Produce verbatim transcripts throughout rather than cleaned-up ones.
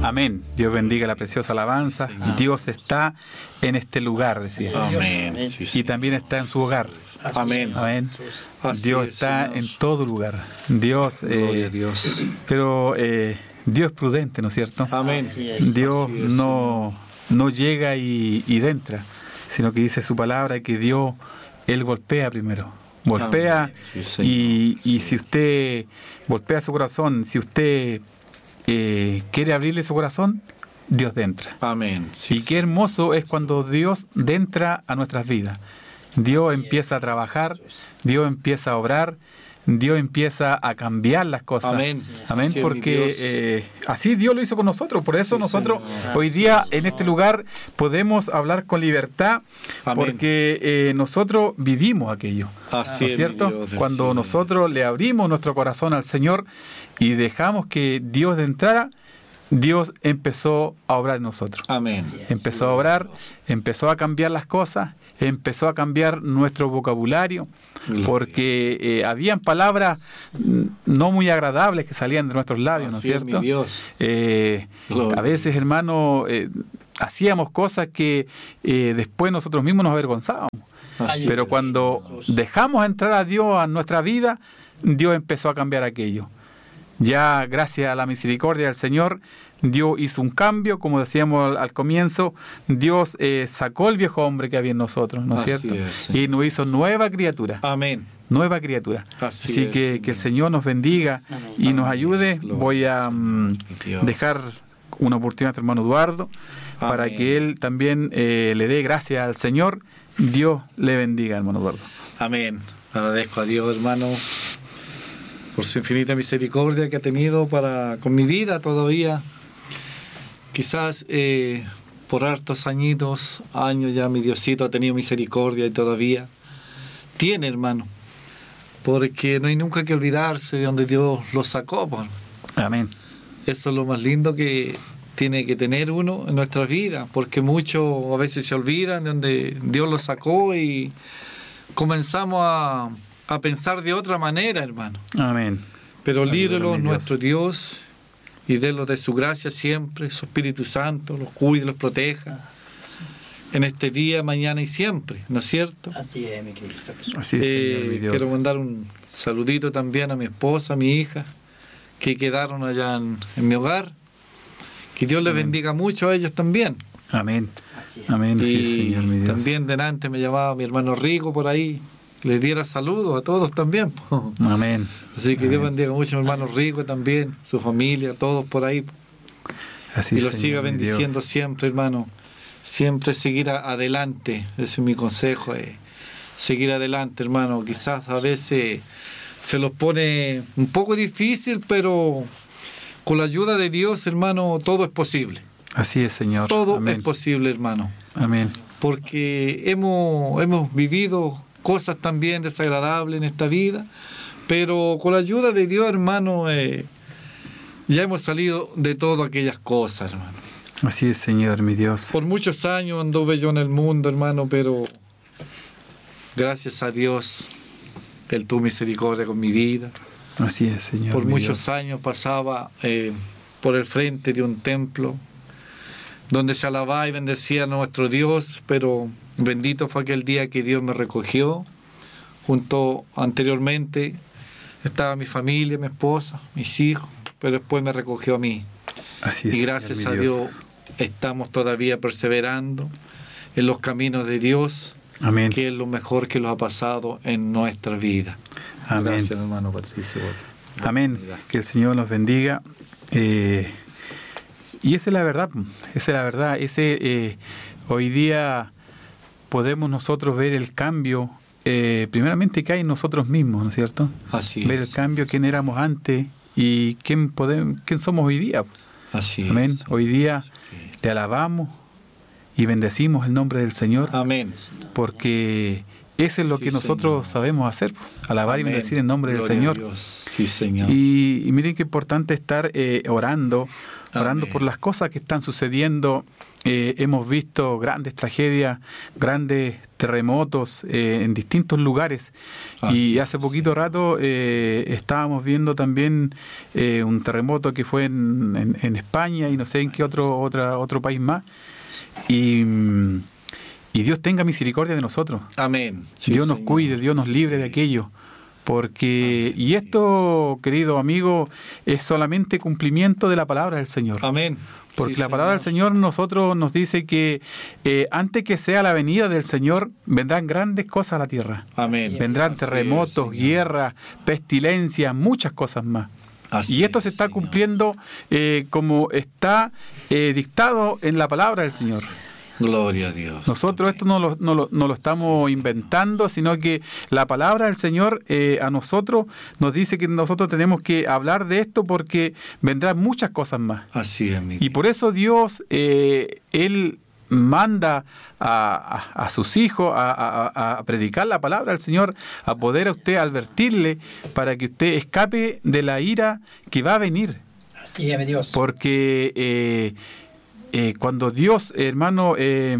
Amén. Dios bendiga la preciosa alabanza. Sí, Dios está en este lugar, decía. Amén. Sí, sí. Y también está en su hogar. Amén. Amén. Así Dios es, está Señor. en todo lugar. Dios, Gloria a eh, Dios. pero eh, Dios es prudente, ¿no es cierto? Amén. Dios Así es, no, no llega y, y entra, sino que dice su palabra que Dios, Él golpea primero. Golpea. Amén. Sí, Señor. y, y Sí. si usted golpea su corazón, si usted eh, quiere abrirle su corazón, Dios entra. Amén. Sí, Y qué hermoso es cuando Dios entra a nuestras vidas. Dios empieza a trabajar, Dios empieza a obrar, Dios empieza a cambiar las cosas. Amén. Amén, Así es, mi porque Dios. eh, así Dios lo hizo con nosotros. Por eso Sí, nosotros Señor. hoy día en este lugar podemos hablar con libertad, Amén. porque eh, nosotros vivimos aquello. Así ¿No es es, cierto? mi Dios, Cuando sí. nosotros le abrimos nuestro corazón al Señor y dejamos que Dios entrara, Dios empezó a obrar en nosotros. Amén. Empezó a obrar, empezó a cambiar las cosas, empezó a cambiar nuestro vocabulario, porque eh, habían palabras mm, no muy agradables que salían de nuestros labios, ¿no es Así es, cierto? mi Dios. Eh, Gloria. a veces, hermano, eh, hacíamos cosas que eh, después nosotros mismos nos avergonzábamos. Así Pero es. cuando dejamos entrar a Dios a nuestra vida, Dios empezó a cambiar aquello. Ya gracias a la misericordia del Señor, Dios hizo un cambio, como decíamos al, al comienzo, Dios eh, sacó el viejo hombre que había en nosotros, ¿no es Así cierto? es, Señor. Y nos hizo nueva criatura, Amén. nueva criatura. Así Así es, que, Señor. que el Señor nos bendiga y nos ayude. Gloria Voy a al mm, Señor, Dios. dejar una oportunidad a nuestro hermano Eduardo para Amén. que él también eh, le dé gracias al Señor. Dios le bendiga, hermano Eduardo. Amén. Agradezco a Dios, hermano, por su infinita misericordia que ha tenido para con mi vida todavía. Quizás eh, por hartos añitos, años ya mi Diosito ha tenido misericordia y todavía tiene, hermano. Porque no hay nunca que olvidarse de donde Dios lo sacó. Por. Amén. Eso es lo más lindo que tiene que tener uno en nuestra vida, porque muchos a veces se olvidan de donde Dios lo sacó y comenzamos a, a pensar de otra manera, hermano. Amén. Pero Ayúdame, líbrelo Dios. nuestro Dios y délo de su gracia siempre, su Espíritu Santo, los cuide, los proteja en este día, mañana y siempre, ¿no es cierto? Así es, mi Cristo. Así es, Eh, Señor, mi Dios. quiero mandar un saludito también a mi esposa, a mi hija, que quedaron allá en, en mi hogar. Que Dios les Amén. bendiga mucho a ellos también. Amén. Así es. Amén, sí, Y Señor, mi Dios. también delante me llamaba mi hermano Rico por ahí. Les diera saludos a todos también. po. Amén. Así que Dios Amén. bendiga mucho a mi hermano Rico también, su familia, todos por ahí. Así y lo Señor, siga mi bendiciendo Dios. siempre, hermano. Siempre seguir a- adelante. Ese es mi consejo. eh. Seguir adelante, hermano. Quizás a veces se los pone un poco difícil, pero con la ayuda de Dios, hermano, todo es posible. Así es, Señor. Todo Amén. es posible, hermano. Amén. Porque hemos, hemos vivido cosas también desagradables en esta vida, pero con la ayuda de Dios, hermano, eh, ya hemos salido de todas aquellas cosas, hermano. Así es, Señor, mi Dios. Por muchos años anduve yo en el mundo, hermano, pero gracias a Dios, Él tuvo misericordia con mi vida. Así es, Señor. Por mi muchos Dios. años pasaba eh, por el frente de un templo donde se alababa y bendecía a nuestro Dios, pero bendito fue aquel día que Dios me recogió. Junto anteriormente estaba mi familia, mi esposa, mis hijos, pero después me recogió a mí. Así es, Y gracias Señor, a mi Dios estamos todavía perseverando en los caminos de Dios, Amén. que es lo mejor que nos ha pasado en nuestra vida. Amén. Gracias, hermano Patricio. Amén. Que el Señor nos bendiga. Eh, y esa es la verdad. Esa es la verdad. Ese, eh, hoy día podemos nosotros ver el cambio, eh, primeramente que hay en nosotros mismos, ¿no es cierto? Así Ver es. el cambio, quién éramos antes y quién, podemos, quién somos hoy día. Así es. Amén. Hoy día le alabamos y bendecimos el nombre del Señor, Amén. porque eso es lo Sí, que nosotros Señor. sabemos hacer, alabar y Amén. bendecir el nombre del Gloria a Señor. Dios. Sí, Señor. Y, y miren qué importante estar eh, orando, orando Amén. por las cosas que están sucediendo eh, hemos visto grandes tragedias, grandes terremotos eh, en distintos lugares. Así y hace es, poquito sí. rato eh, estábamos viendo también eh, un terremoto que fue en, en, en España y no sé en qué otro, otra, otro país más. Y, y Dios tenga misericordia de nosotros. Amén. Sí, Dios nos Señor. cuide, Dios nos libre de aquello. Porque, y esto, querido amigo, es solamente cumplimiento de la palabra del Señor. Amén. Porque sí, la palabra Señor. del Señor nosotros nos dice que eh, antes que sea la venida del Señor, vendrán grandes cosas a la tierra. Amén. Vendrán Así terremotos, es, guerras, pestilencias, muchas cosas más. Así y esto es, se está Señor. cumpliendo eh, como está eh, dictado en la palabra del Señor. Gloria a Dios. Nosotros esto no lo, no lo, no lo estamos sí, inventando, sino que la palabra del Señor eh, a nosotros nos dice que nosotros tenemos que hablar de esto porque vendrán muchas cosas más. Así es, mi Dios. Y por eso Dios, eh, Él manda a, a, a sus hijos a, a, a predicar la palabra del Señor, a poder a usted advertirle para que usted escape de la ira que va a venir. Así es, mi Dios. Porque Eh, Eh, cuando Dios, hermano, eh,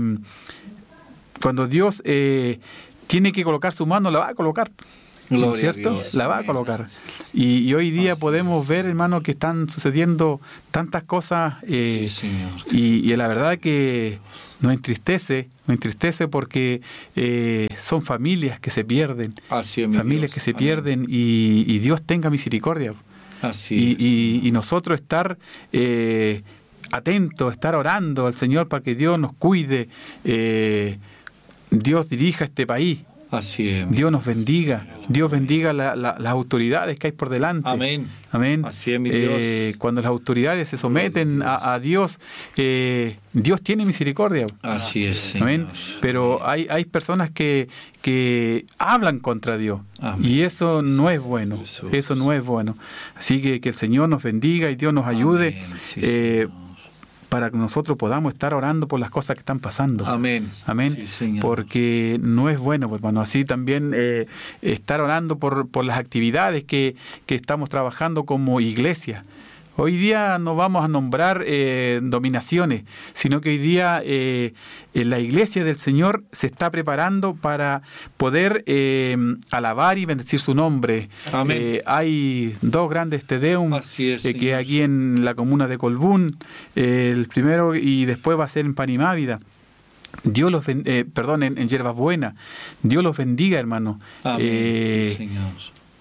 cuando Dios eh, tiene que colocar su mano, la va a colocar, ¿no es cierto? Dios, la va a colocar. Y, y hoy día Así podemos es. ver, hermano, que están sucediendo tantas cosas eh, sí, Señor. y, y la verdad que nos entristece, nos entristece porque eh, son familias que se pierden, Así es, mi familias Dios. que se Amén. pierden y, y Dios tenga misericordia. Así y, es. y, y nosotros estar eh, atentos, estar orando al Señor para que Dios nos cuide, eh, Dios dirija este país, Así es. Dios nos bendiga, Dios bendiga la, la, las autoridades que hay por delante. Amén. Amén. Así es, mi eh, Dios. Cuando las autoridades se someten a, a Dios, eh, Dios tiene misericordia. Así es, Señor. Amén. Pero hay, hay personas que, que hablan contra Dios. Amén. Y eso Sí, no sí. es bueno. Jesús. Eso no es bueno. Así que que el Señor nos bendiga y Dios nos ayude. Amén. Sí, eh, Señor. para que nosotros podamos estar orando por las cosas que están pasando. Amén. Amén. Sí, Señor. Porque no es bueno, pues, hermano. Así también eh, estar orando por, por las actividades que, que estamos trabajando como iglesia. Hoy día no vamos a nombrar eh, dominaciones, sino que hoy día eh, en la iglesia del Señor se está preparando para poder eh, alabar y bendecir su nombre. Amén. Eh, hay dos grandes tedeum Así es, eh, que Señor. aquí en la comuna de Colbún, eh, el primero y después va a ser en Panimávida. Dios los ben- eh, perdón, en, en Yerbas Buenas. Dios los bendiga, hermano. Amén. Eh, Sí, Señor.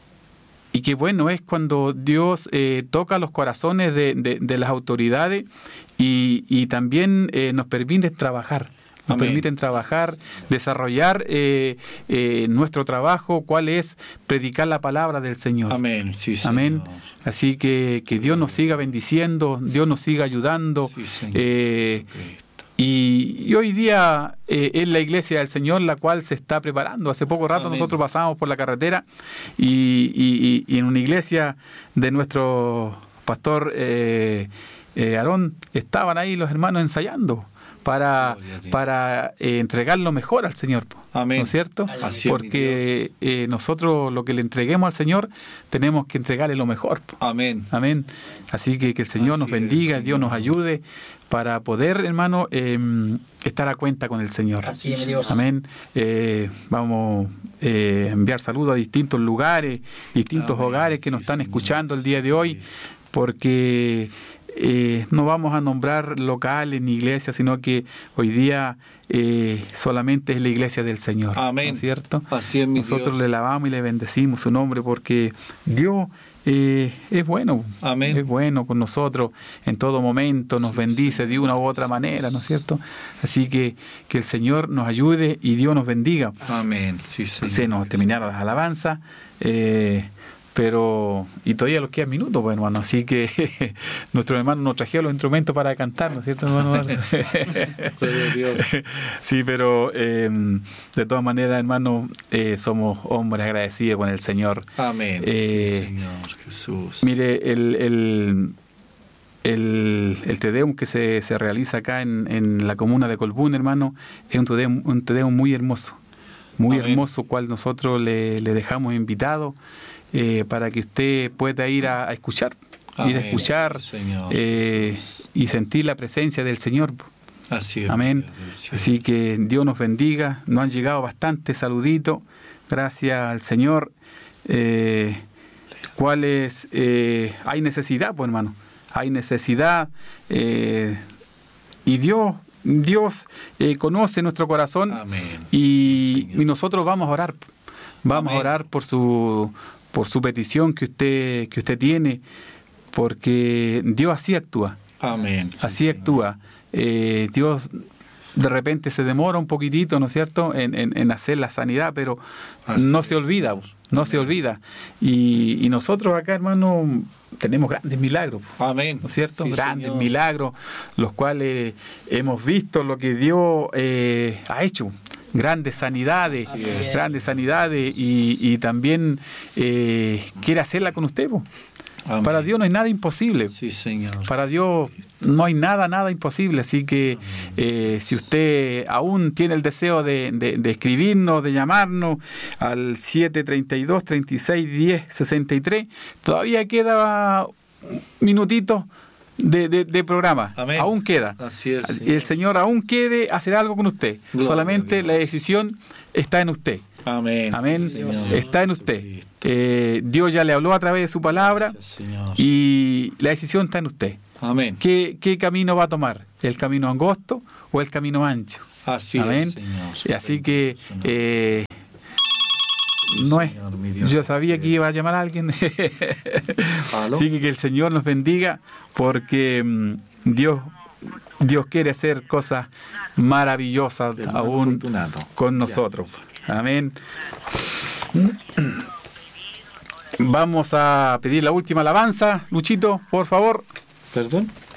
y qué bueno es cuando Dios eh, toca los corazones de, de, de las autoridades y, y también eh, nos permiten trabajar. Nos Amén. permiten trabajar, desarrollar eh, eh, nuestro trabajo, cuál es predicar la palabra del Señor. Amén. Sí, Señor. Amén. Así que que Dios nos siga bendiciendo, Dios nos siga ayudando. Sí, Señor. Eh, Jesucristo. y, y hoy día eh, es la iglesia del Señor la cual se está preparando. Hace poco rato Amén. nosotros pasamos por la carretera y, y- y en una iglesia de nuestro pastor eh, eh, Aarón estaban ahí los hermanos ensayando para, Gloria a Dios. para eh, entregar lo mejor al Señor. Amén. ¿No es cierto? Así es, mi Porque eh, nosotros lo que le entreguemos al Señor tenemos que entregarle lo mejor. Amén. Amén. Así que que el Señor Así nos es, bendiga, Señor. Dios nos ayude para poder, hermano, eh, estar a cuenta con el Señor. Así es, mi Dios. Amén. Eh, vamos eh, a enviar saludos a distintos lugares, distintos Amén. hogares que nos Sí, están Señor. escuchando el día de hoy, porque eh, no vamos a nombrar locales ni iglesias, sino que hoy día eh, solamente es la iglesia del Señor. Amén. ¿No es cierto? Así es, mi Nosotros Dios. le alabamos y le bendecimos su nombre porque Dios eh, es bueno. Amén. Es bueno con nosotros en todo momento, nos Sí, bendice Señor. de una u otra Jesús. manera, ¿no es cierto? Así que que el Señor nos ayude y Dios nos bendiga. Amén. Sí, Señor. Se nos terminaron las alabanzas, eh, pero y todavía nos quedan minutos, pues, hermano. Así que nuestro hermano nos trajeron los instrumentos para cantar, ¿no es cierto, hermano? Gloria a Dios. Sí, pero eh, de todas maneras, hermano, eh, somos hombres agradecidos con el Señor. Amén. Eh, sí, Señor Jesús. Mire, el, el, el, el Te Deum que se, se realiza acá en, en la comuna de Colbún, hermano, es un Te Deum, un Te Deum muy hermoso, muy Amén. hermoso, cual nosotros le, le dejamos invitado eh, para que usted pueda ir a, a escuchar, ir a Amén. escuchar Señor eh, Jesús. y sentir la presencia del Señor. Así es. Amén. Así que Dios nos bendiga. Nos han llegado bastantes saluditos. Gracias al Señor. Eh, ¿Cuáles? Eh, hay necesidad, pues hermano. Hay necesidad. Eh, y Dios, Dios eh, conoce nuestro corazón. Amén. Y, Sí, y nosotros vamos a orar. Vamos Amén. a orar por su, por su petición que usted, que usted tiene. Porque Dios así actúa. Amén. Sí, Así Señor. actúa. Eh, Dios de repente se demora un poquitito, ¿no es cierto?, en, en, en hacer la sanidad, pero Así no es, se olvida, Señor. no se olvida. Y, y nosotros acá, hermano, tenemos grandes milagros, Amén. ¿no es cierto? Sí, Grandes Señor. milagros, los cuales hemos visto lo que Dios eh, ha hecho. Grandes sanidades, Así es. grandes sanidades, y, y también eh, quiere hacerla con usted, po. Amén. Para Dios no hay nada imposible. Sí, Señor. Para Dios no hay nada, nada imposible. Así que eh, si usted aún tiene el deseo de, de, de escribirnos, de llamarnos al siete treinta y dos, treinta y seis, diez, sesenta y tres, todavía queda minutitos de, de, de programa. Amén. Aún queda. Así es, Y Señor. el Señor aún quiere hacer algo con usted. Gloria Solamente a Dios. la decisión está en usted. Amén. Amén. Sí, Señor. Está en usted. Jesucristo. Eh, Dios ya le habló a través de su palabra. Gracias, Señor. Y la decisión está en usted. Amén. ¿Qué, ¿Qué camino va a tomar? ¿El camino angosto o el camino ancho? Así Amén. es, Señor. Y así que eh, Sí, no es. Señor, mi Dios. Yo sabía Sí. que iba a llamar a alguien. ¿Aló? Así que que el Señor nos bendiga, porque mm, Dios, Dios quiere hacer cosas maravillosas Hermano aún Fortunato. con nosotros. Amén. Vamos a pedir la última alabanza. Luchito, por favor. ¿Perdón?